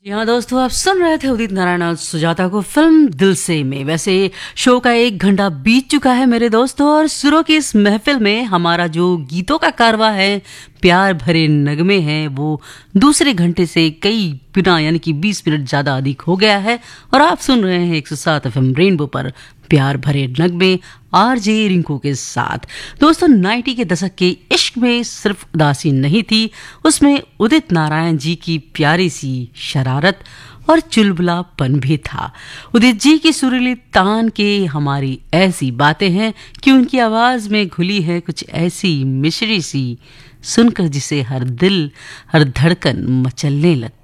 जी हाँ दोस्तों, आप सुन रहे थे उदित नारायण और सुजाता को फिल्म दिल से में। वैसे शो का 1 घंटा बीत चुका है मेरे दोस्तों, और सुरों की इस महफिल में हमारा जो गीतों का कारवा है, प्यार भरे नगमे हैं, वो दूसरे घंटे से कई गुना यानी कि 20 मिनट ज़्यादा अधिक हो गया है। और आप सुन रहे हैं 107 FM रेनबो पर प्यार भरे नगमे आरजे रिंकू के साथ। दोस्तों, 90 के दशक के इश्क में सिर्फ उदासी नहीं थी, उसमें उदित नारायण जी की प्यारी सी शरारत और चुलबुलापन भी था। उदित जी की सुरीली तान के हमारी ऐसी बातें हैं कि उनकी आवाज में घुली है कुछ ऐसी मिश्री सी, सुनकर जिसे हर दिल हर धड़कन मचलने लगती।